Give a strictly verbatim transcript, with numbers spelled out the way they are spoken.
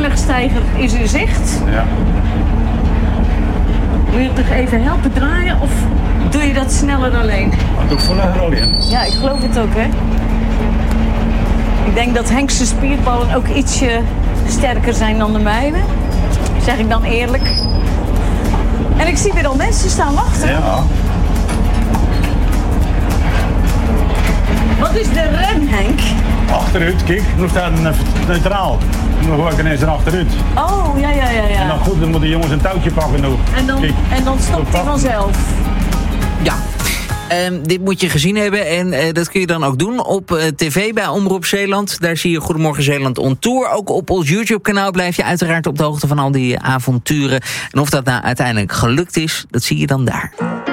aanlegstijger is in zicht. Ja. Wil je toch even helpen draaien of doe je dat sneller alleen? Dat doe ik volledig alleen. Ja, ik geloof het ook, hè. Ik denk dat Henk's spierballen ook ietsje sterker zijn dan de mijne. Zeg ik dan eerlijk. En ik zie weer al mensen staan wachten. Ja. Wat is de rem, Henk? Achteruit, kijk. Nu staat een neutraal. Dan gooi ik ineens erachteruit. Oh, ja, ja, ja, ja. En dan goed, dan moeten de jongens een touwtje pakken nu. En dan, Kijk. en dan stopt hij vanzelf. Ja. Um, dit moet je gezien hebben en uh, dat kun je dan ook doen op uh, tv bij Omroep Zeeland. Daar zie je Goedemorgen Zeeland on Tour. Ook op ons YouTube-kanaal blijf je uiteraard op de hoogte van al die avonturen. En of dat nou uiteindelijk gelukt is, dat zie je dan daar.